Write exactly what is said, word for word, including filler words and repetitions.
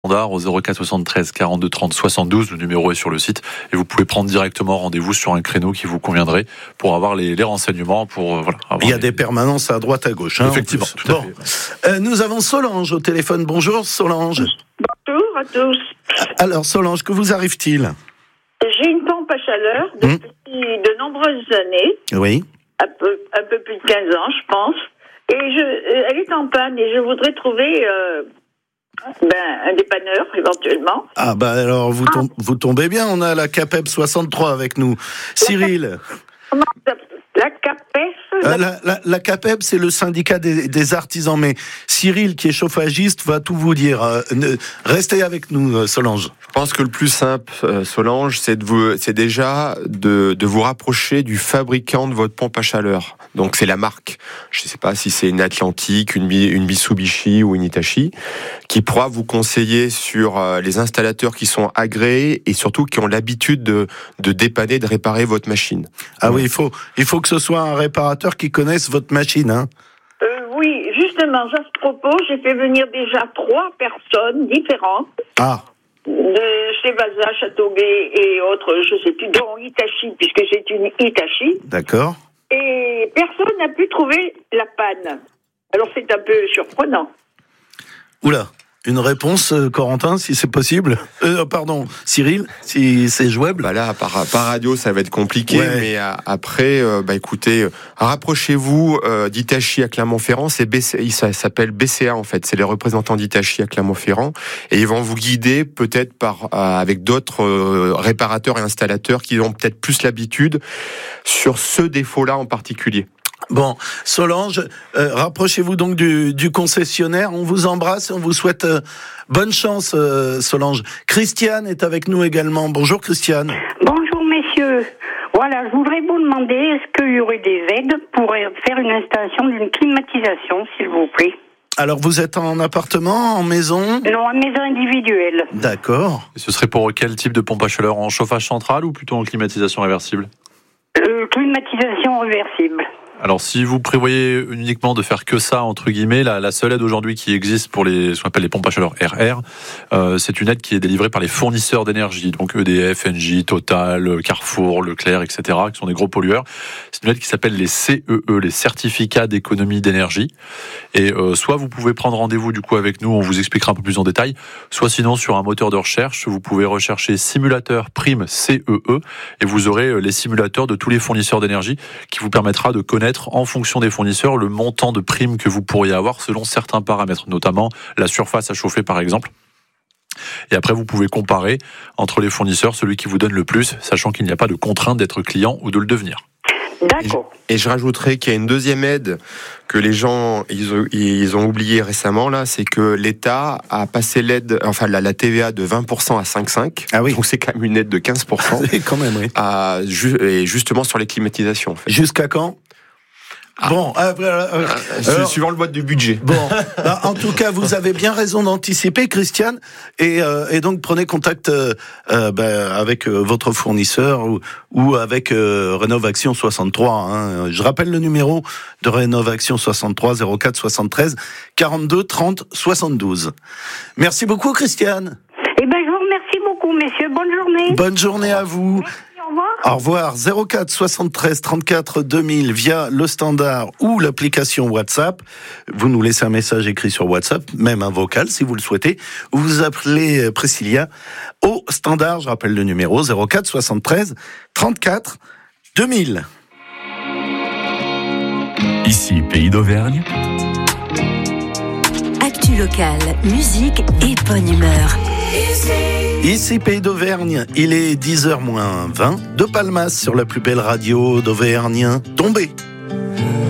Standard au zéro quatre soixante-treize quarante-deux trente soixante-douze. Le numéro est sur le site et vous pouvez prendre directement rendez-vous sur un créneau qui vous conviendrait pour avoir les, les renseignements. Pour, euh, voilà, Il y a les... des permanences à droite, à gauche. Hein, Effectivement, tout à bon. fait. Euh, nous avons Solange au téléphone. Bonjour Solange. Bonjour à tous. Alors Solange, que vous arrive-t-il ? J'ai une pompe à chaleur depuis mmh. de nombreuses années. Oui. Un peu, un peu plus de quinze ans, je pense. Et je, elle est en panne et je voudrais trouver euh, ben, un dépanneur, éventuellement. Ah bah alors, vous, tom- vous tombez bien, on a la CAPEB soixante-trois avec nous. Cyril. Comment ça s'appelle ? La CAPEB la... La, la, la CAPEB, c'est le syndicat des, des artisans. Mais Cyril, qui est chauffagiste, va tout vous dire. Euh, ne... Restez avec nous, Solange. Je pense que le plus simple, euh, Solange, c'est, de vous, c'est déjà de, de vous rapprocher du fabricant de votre pompe à chaleur. Donc c'est la marque. Je ne sais pas si c'est une Atlantique, une, une Mitsubishi ou une Hitachi, qui pourra vous conseiller sur euh, les installateurs qui sont agréés et surtout qui ont l'habitude de, de dépanner, de réparer votre machine. Ah oui, il faut, il faut que ce soit un réparateur qui connaisse votre machine, hein. euh, Oui, justement, à ce propos, j'ai fait venir déjà trois personnes différentes. Ah. De chez Vaza, Châteauguay et autres, je sais plus, dont Hitachi, puisque c'est une Hitachi. D'accord. Et personne n'a pu trouver la panne. Alors c'est un peu surprenant. Oula, une réponse, euh, Corentin, si c'est possible. Euh, pardon, Cyril, si c'est jouable. Bah là, par, par radio, ça va être compliqué, ouais. mais euh, après, euh, bah écoutez, euh, rapprochez-vous euh, d'Hitachi à Clermont-Ferrand. C'est B C, ça s'appelle B C A en fait. C'est les représentants d'Hitachi à Clermont-Ferrand, et ils vont vous guider peut-être par euh, avec d'autres euh, réparateurs et installateurs qui ont peut-être plus l'habitude sur ce défaut-là en particulier. Bon, Solange, euh, rapprochez-vous donc du, du concessionnaire. On vous embrasse et on vous souhaite euh, bonne chance, euh, Solange. Christiane est avec nous également. Bonjour, Christiane. Bonjour, messieurs. Voilà, je voudrais vous demander, est-ce qu'il y aurait des aides pour faire une installation d'une climatisation, s'il vous plaît ? Alors, vous êtes en appartement, en maison ? Non, en maison individuelle. D'accord. Et ce serait pour quel type de pompe à chaleur ? En chauffage central ou plutôt en climatisation réversible ? euh, Climatisation réversible. Alors, si vous prévoyez uniquement de faire que ça, entre guillemets, la, la seule aide aujourd'hui qui existe pour les, ce qu'on appelle les pompes à chaleur R R, euh, c'est une aide qui est délivrée par les fournisseurs d'énergie, donc E D F, Engie, Total, Carrefour, Leclerc, et cetera, qui sont des gros pollueurs. C'est une aide qui s'appelle les C E E, les certificats d'économie d'énergie. Et euh, soit vous pouvez prendre rendez-vous du coup avec nous, on vous expliquera un peu plus en détail, soit sinon sur un moteur de recherche, vous pouvez rechercher simulateur prime C E E et vous aurez les simulateurs de tous les fournisseurs d'énergie qui vous permettra de connaître en fonction des fournisseurs le montant de primes que vous pourriez avoir selon certains paramètres, notamment la surface à chauffer par exemple. Et après vous pouvez comparer entre les fournisseurs celui qui vous donne le plus, sachant qu'il n'y a pas de contrainte d'être client ou de le devenir. D'accord. Et je, et je rajouterais qu'il y a une deuxième aide que les gens ils ont, ils ont oublié récemment là, c'est que l'État a passé l'aide, enfin la, la T V A de vingt pour cent à cinq virgule cinq. Ah oui. Donc c'est quand même une aide de quinze pour cent. quand même, oui. À, et justement sur les climatisations. En fait. Jusqu'à quand ? Ah. Bon, euh, euh, euh, alors, suivant le vote du budget. Bon, bah, en tout cas, vous avez bien raison d'anticiper, Christiane, et, euh, et donc prenez contact euh, euh, bah, avec euh, votre fournisseur ou, ou avec euh, Rénovaction soixante-trois. Hein. Je rappelle le numéro de Rénovaction soixante-trois, zéro quatre soixante-treize quarante-deux trente soixante-douze. Merci beaucoup, Christiane. Eh ben, je vous remercie beaucoup, messieurs. Bonne journée. Bonne journée à vous. Merci, au revoir. Au revoir. zéro quatre soixante-treize trente-quatre deux mille via le standard ou l'application WhatsApp. Vous nous laissez un message écrit sur WhatsApp, même un vocal si vous le souhaitez. Ou vous appelez Priscilla au standard. Je rappelle le numéro zéro quatre soixante-treize trente-quatre deux mille. Ici, Pays d'Auvergne. Actu locale, musique et bonne humeur. Ici, Pays d'Auvergne, il est dix heures moins vingt de Palmas sur la plus belle radio d'Auvergne. Tombé.